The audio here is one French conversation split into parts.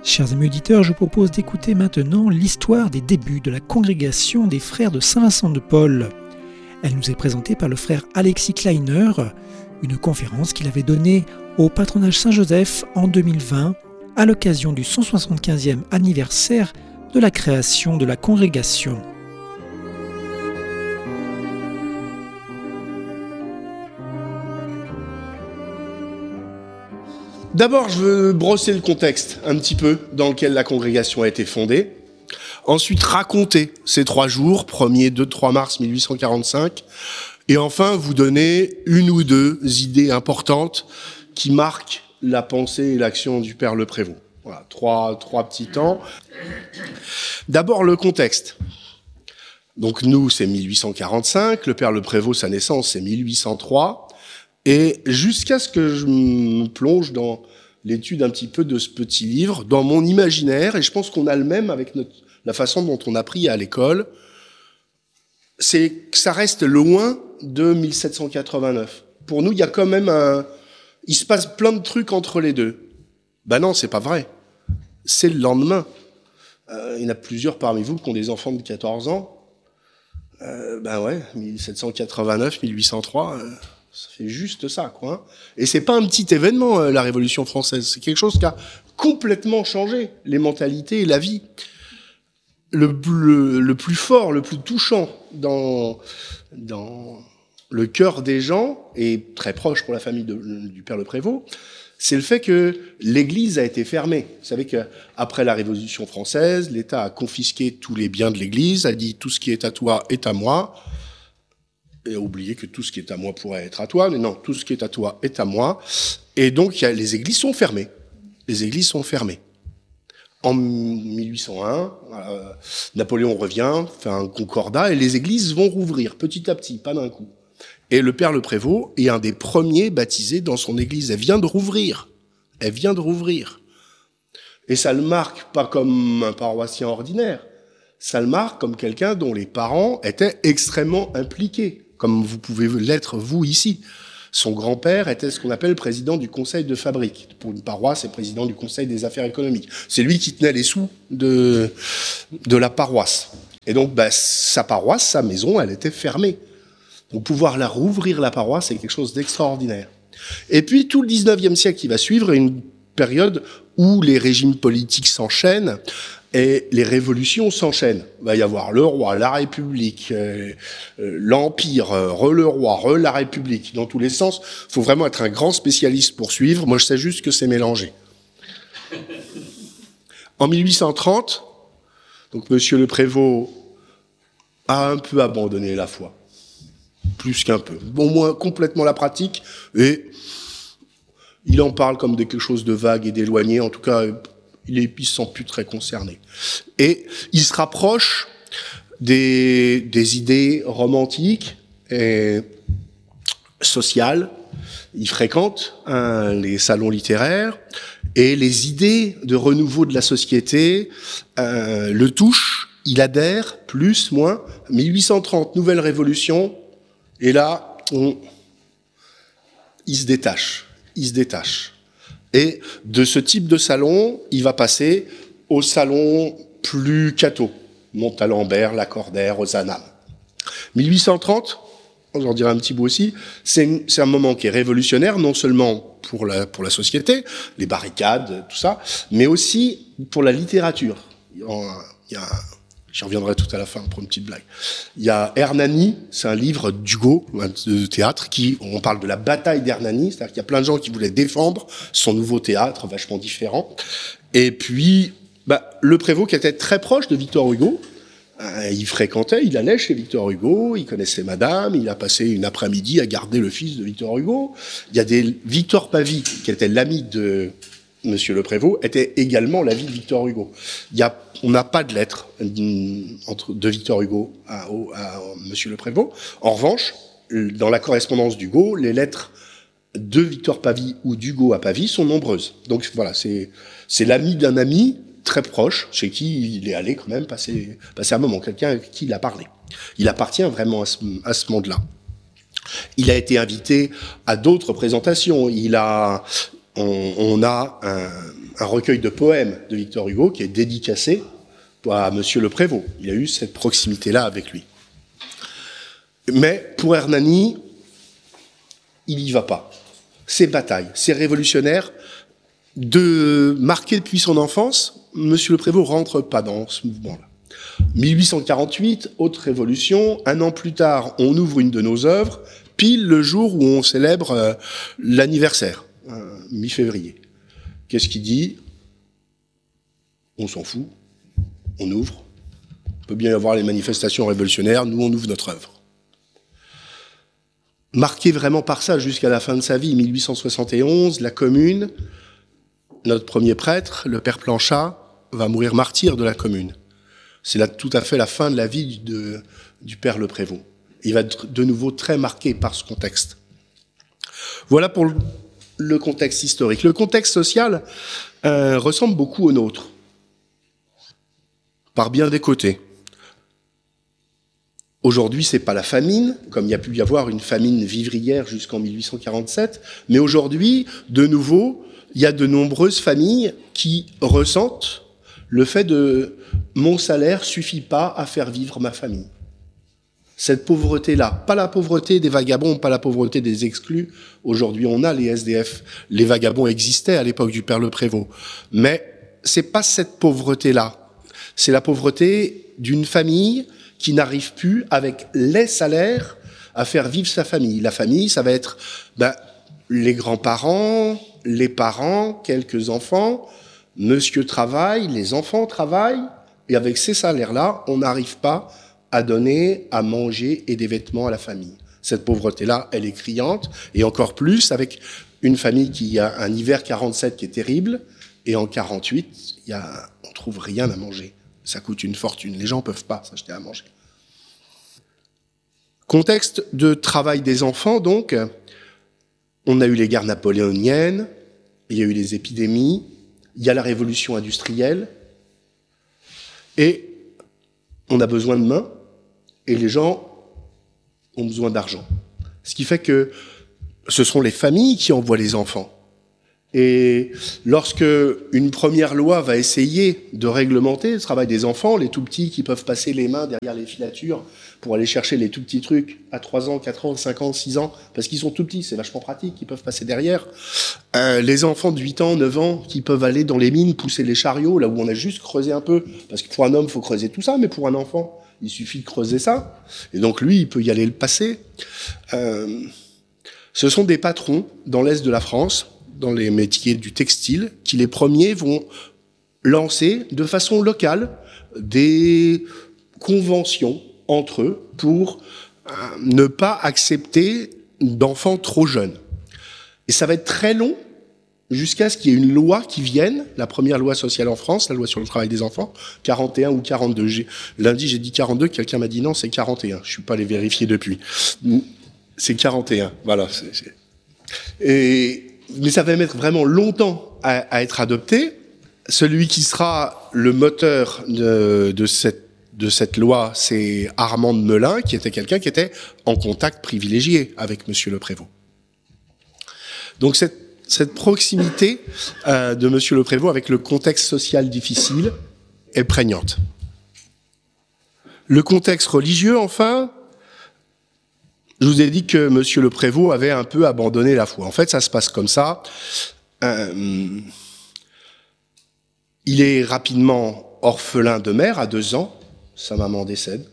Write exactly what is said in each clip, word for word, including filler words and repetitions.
Chers amis auditeurs, je vous propose d'écouter maintenant l'histoire des débuts de la congrégation des frères de Saint-Vincent de Paul. Elle nous est présentée par le frère Alexis Kleiner, une conférence qu'il avait donnée au patronage Saint-Joseph en deux mille vingt à l'occasion du cent soixante-quinzième anniversaire de la création de la congrégation. D'abord, je veux brosser le contexte un petit peu dans lequel la congrégation a été fondée. Ensuite, raconter ces trois jours, premier, deux, trois mars mille huit cent quarante-cinq. Et enfin, vous donner une ou deux idées importantes qui marquent la pensée et l'action du Père Le Prévost. Voilà, trois, trois petits temps. D'abord, le contexte. Donc nous, c'est mille huit cent quarante-cinq. Le Père Le Prévost, sa naissance, c'est mille huit cent trois. Et jusqu'à ce que je me plonge dans l'étude un petit peu de ce petit livre, dans mon imaginaire, et je pense qu'on a le même avec notre, la façon dont on a appris à l'école, c'est que ça reste loin de mille sept cent quatre-vingt-neuf. Pour nous, il y a quand même un... Il se passe plein de trucs entre les deux. Ben non, c'est pas vrai. C'est le lendemain. Euh, il y en a plusieurs parmi vous qui ont des enfants de quatorze ans. Euh, ben ouais, mille sept cent quatre-vingt-neuf, mille huit cent trois... Euh... Ça fait juste ça, quoi. Et c'est pas un petit événement, euh, la Révolution française. C'est quelque chose qui a complètement changé les mentalités et la vie. Le, le, le plus fort, le plus touchant dans, dans le cœur des gens, et très proche pour la famille de, du Père Le Prévost, c'est le fait que l'Église a été fermée. Vous savez qu'après la Révolution française, l'État a confisqué tous les biens de l'Église, a dit tout ce qui est à toi est à moi, et a oublié que tout ce qui est à moi pourrait être à toi, mais non, tout ce qui est à toi est à moi. Et donc, y a, les églises sont fermées. Les églises sont fermées. En mille huit cent un, euh, Napoléon revient, fait un concordat, et les églises vont rouvrir petit à petit, pas d'un coup. Et le Père Le Prévost est un des premiers baptisés dans son église. Elle vient de rouvrir. Elle vient de rouvrir. Et ça le marque pas comme un paroissien ordinaire. Ça le marque comme quelqu'un dont les parents étaient extrêmement impliqués, comme vous pouvez l'être, vous, ici. Son grand-père était ce qu'on appelle président du conseil de fabrique. Pour une paroisse, c'est président du conseil des affaires économiques. C'est lui qui tenait les sous de, de la paroisse. Et donc, bah, sa paroisse, sa maison, elle était fermée. Donc, pouvoir la rouvrir, la paroisse, c'est quelque chose d'extraordinaire. Et puis, tout le dix-neuvième siècle qui va suivre est une période où les régimes politiques s'enchaînent, et les révolutions s'enchaînent. Il va y avoir le roi, la République, euh, euh, l'Empire, euh, re le roi, re la République, dans tous les sens. Il faut vraiment être un grand spécialiste pour suivre. Moi, je sais juste que c'est mélangé. En mille huit cent trente, donc Monsieur Le Prévost a un peu abandonné la foi. Plus qu'un peu. Au moins complètement la pratique. Et il en parle comme de quelque chose de vague et d'éloigné. En tout cas, il ne se sent plus très concerné. Et il se rapproche des, des idées romantiques et sociales. Il fréquente hein, les salons littéraires et les idées de renouveau de la société euh, le touchent. Il adhère, plus, moins. mille huit cent trente, nouvelle révolution. Et là, on, il se détache. Il se détache. Et de ce type de salon, il va passer au salon plus catho, Montalembert, Lacordaire, Ozanam. mille huit cent trente, j'en dirai un petit bout aussi, c'est, c'est un moment qui est révolutionnaire, non seulement pour la, pour la société, les barricades, tout ça, mais aussi pour la littérature. Il y a, j'y reviendrai tout à la fin pour une petite blague. Il y a Hernani, c'est un livre d'Hugo, de théâtre, qui, on parle de la bataille d'Hernani, c'est-à-dire qu'il y a plein de gens qui voulaient défendre son nouveau théâtre, vachement différent. Et puis, bah, Le Prévost, qui était très proche de Victor Hugo, euh, il fréquentait, il allait chez Victor Hugo, il connaissait madame, il a passé une après-midi à garder le fils de Victor Hugo. Il y a des, Victor Pavie, qui était l'ami de Monsieur Le Prévost, était également l'ami de Victor Hugo. Il y a, on n'a pas de lettre entre, de Victor Hugo à, à, à Monsieur Le Prévost. En revanche, dans la correspondance d'Hugo, les lettres de Victor Pavie ou d'Hugo à Pavie sont nombreuses. Donc voilà, c'est, c'est l'ami d'un ami très proche, chez qui il est allé quand même passer, passer un moment, quelqu'un avec qui il a parlé. Il appartient vraiment à ce, à ce monde-là. Il a été invité à d'autres présentations. Il a, on, on a un, un recueil de poèmes de Victor Hugo qui est dédicacé à Monsieur le Prévost. Il a eu cette proximité-là avec lui. Mais pour Hernani, il n'y va pas. C'est bataille, c'est révolutionnaire. De marqué depuis son enfance, Monsieur le Prévost rentre pas dans ce mouvement-là. mille huit cent quarante-huit, autre révolution. Un an plus tard, on ouvre une de nos œuvres, pile le jour où on célèbre euh, l'anniversaire, euh, mi-février. Qu'est-ce qu'il dit ? On s'en fout. On ouvre. Il peut bien y avoir les manifestations révolutionnaires, nous on ouvre notre œuvre. Marqué vraiment par ça jusqu'à la fin de sa vie, mille huit cent soixante et onze, la Commune, notre premier prêtre, le père Planchat, va mourir martyr de la Commune. C'est là tout à fait la fin de la vie de, du père Le Prévost. Il va être de nouveau très marqué par ce contexte. Voilà pour le contexte historique. Le contexte social euh, ressemble beaucoup au nôtre, par bien des côtés. Aujourd'hui, c'est pas la famine, comme il y a pu y avoir une famine vivrière jusqu'en mille huit cent quarante-sept, mais aujourd'hui, de nouveau, il y a de nombreuses familles qui ressentent le fait de « mon salaire suffit pas à faire vivre ma famille ». Cette pauvreté-là, pas la pauvreté des vagabonds, pas la pauvreté des exclus. Aujourd'hui, on a les S D F. Les vagabonds existaient à l'époque du père Le Prévost. Mais c'est pas cette pauvreté-là. C'est la pauvreté d'une famille qui n'arrive plus, avec les salaires, à faire vivre sa famille. La famille, ça va être ben, les grands-parents, les parents, quelques enfants, monsieur travaille, les enfants travaillent, et avec ces salaires-là, on n'arrive pas à donner à manger et des vêtements à la famille. Cette pauvreté-là, elle est criante, et encore plus avec une famille qui a un hiver quarante-sept qui est terrible, et en quarante-huit, il y a, on trouve rien à manger. Ça coûte une fortune. Les gens ne peuvent pas s'acheter à manger. Contexte de travail des enfants, donc. On a eu les guerres napoléoniennes, il y a eu les épidémies, il y a la révolution industrielle, et on a besoin de mains, et les gens ont besoin d'argent. Ce qui fait que ce sont les familles qui envoient les enfants. Et lorsque une première loi va essayer de réglementer le travail des enfants, les tout-petits qui peuvent passer les mains derrière les filatures pour aller chercher les tout-petits trucs à trois ans, quatre ans, cinq ans, six ans, parce qu'ils sont tout-petits, c'est vachement pratique, ils peuvent passer derrière. Euh, les enfants de huit ans, neuf ans, qui peuvent aller dans les mines, pousser les chariots, là où on a juste creusé un peu, parce que pour un homme, il faut creuser tout ça, mais pour un enfant, il suffit de creuser ça. Et donc lui, il peut y aller le passer. Euh, ce sont des patrons dans l'Est de la France, dans les métiers du textile, qui les premiers vont lancer de façon locale des conventions entre eux pour euh, ne pas accepter d'enfants trop jeunes. Et ça va être très long jusqu'à ce qu'il y ait une loi qui vienne, la première loi sociale en France, la loi sur le travail des enfants, quarante et un ou quarante-deux. J'ai, lundi, j'ai dit quarante-deux, quelqu'un m'a dit non, c'est quarante et un. Je suis pas allé vérifier depuis. C'est quarante et un, voilà. C'est, c'est... Et... Mais ça va mettre vraiment longtemps à, à être adopté. Celui qui sera le moteur de, de, cette, de cette loi, c'est Armand de Melun, qui était quelqu'un qui était en contact privilégié avec Monsieur le Prévost. Donc cette, cette proximité euh, de Monsieur le Prévost avec le contexte social difficile est prégnante. Le contexte religieux, enfin... Je vous ai dit que Monsieur le Prévost avait un peu abandonné la foi. En fait, ça se passe comme ça. Euh, il est rapidement orphelin de mère à deux ans. Sa maman décède.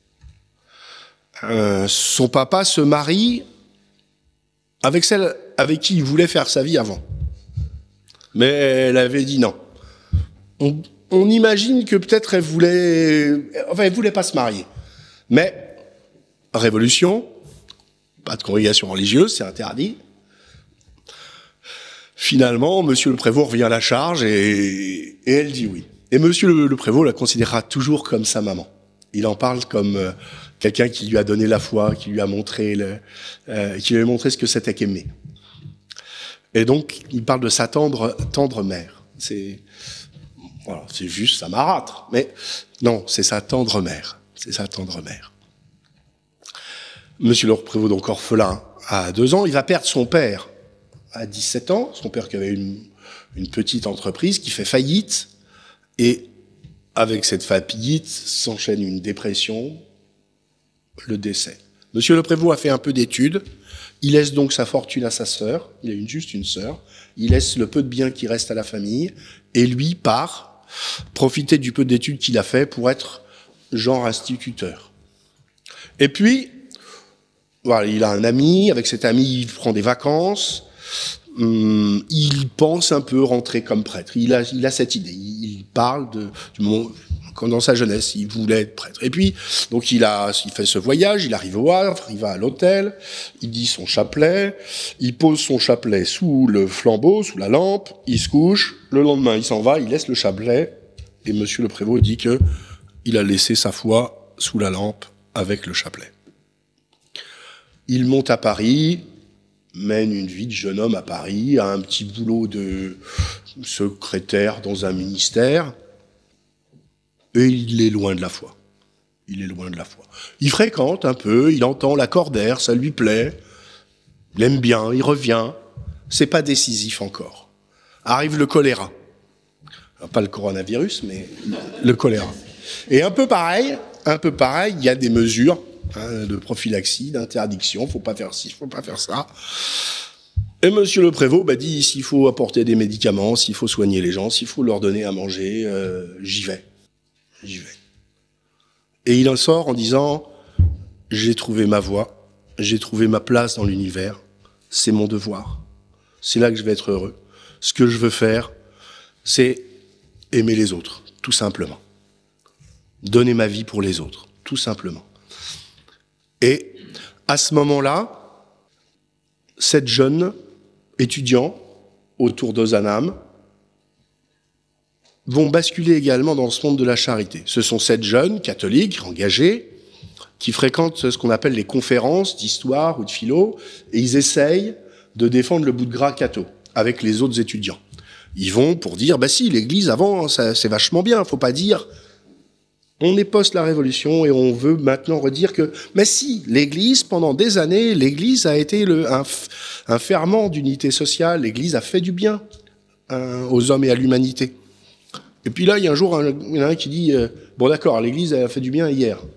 Euh, son papa se marie avec celle avec qui il voulait faire sa vie avant. Mais elle avait dit non. On, on imagine que peut-être elle voulait... Enfin, elle voulait pas se marier. Mais, révolution... Pas de congrégation religieuse, c'est interdit. Finalement, Monsieur le Prévost revient à la charge et, et elle dit oui. Et Monsieur le, le Prévost la considérera toujours comme sa maman. Il en parle comme euh, quelqu'un qui lui a donné la foi, qui lui a montré, le, euh, qui lui a montré ce que c'était qu'aimer. Et donc, il parle de sa tendre, tendre mère. C'est, voilà, c'est juste sa marâtre, mais non, c'est sa tendre mère. C'est sa tendre mère. Monsieur le Prévost, donc orphelin à deux ans, il va perdre son père à dix-sept ans, son père qui avait une, une petite entreprise qui fait faillite, et avec cette faillite s'enchaîne une dépression, le décès. Monsieur le Prévost a fait un peu d'études, il laisse donc sa fortune à sa sœur, il a une, juste une sœur, il laisse le peu de biens qui reste à la famille, et lui part profiter du peu d'études qu'il a fait pour être genre instituteur. Et puis, voilà, il a un ami, avec cet ami, il prend des vacances, hum, il pense un peu rentrer comme prêtre. Il a, il a cette idée, il, il parle de, du moment, quand dans sa jeunesse, il voulait être prêtre. Et puis, donc il a, il fait ce voyage, il arrive au Havre, il va à l'hôtel, il dit son chapelet, il pose son chapelet sous le flambeau, sous la lampe, il se couche, le lendemain, il s'en va, il laisse le chapelet, et Monsieur le Prévost dit que il a laissé sa foi sous la lampe avec le chapelet. Il monte à Paris, mène une vie de jeune homme à Paris, a un petit boulot de secrétaire dans un ministère, et il est loin de la foi. Il est loin de la foi. Il fréquente un peu, il entend l'accordaire, ça lui plaît, il aime bien, il revient, c'est pas décisif encore. Arrive le choléra. Alors, pas le coronavirus, mais le choléra. Et un peu pareil, un peu pareil, il y a des mesures hein, de prophylaxie, d'interdiction, faut pas faire ci, faut pas faire ça. Et Monsieur le Prévost bah, dit s'il faut apporter des médicaments, s'il faut soigner les gens, s'il faut leur donner à manger, euh, j'y vais, j'y vais. Et il en sort en disant j'ai trouvé ma voie, j'ai trouvé ma place dans l'univers, c'est mon devoir, c'est là que je vais être heureux. Ce que je veux faire, c'est aimer les autres, tout simplement. Donner ma vie pour les autres, tout simplement. Et à ce moment-là, sept jeunes étudiants autour d'Ozanam vont basculer également dans ce monde de la charité. Ce sont sept jeunes catholiques engagés qui fréquentent ce qu'on appelle les conférences d'histoire ou de philo, et ils essayent de défendre le bout de gras catho avec les autres étudiants. Ils vont pour dire, bah si, l'Église avant, ça, c'est vachement bien, faut pas dire... On est post la Révolution et on veut maintenant redire que, mais si, l'Église, pendant des années, l'Église a été le, un, un ferment d'unité sociale, l'Église a fait du bien hein, aux hommes et à l'humanité. Et puis là, il y a un jour, un, il y en a un qui dit, euh, bon d'accord, l'Église a fait du bien hier,